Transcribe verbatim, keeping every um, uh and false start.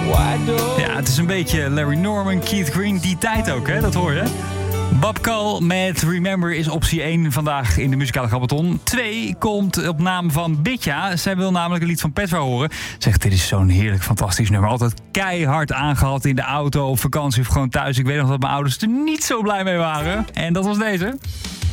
Ja, het is een beetje Larry Norman, Keith Green, die tijd ook, hè? Dat hoor je. Babkal met Remember is optie één vandaag in de muzikale Gabbaton. twee komt op naam van Bitja. Zij wil namelijk een lied van Petra horen. Zegt, dit is zo'n heerlijk, fantastisch nummer. Altijd keihard aangehad in de auto, op vakantie of gewoon thuis. Ik weet nog dat mijn ouders er niet zo blij mee waren. En dat was deze.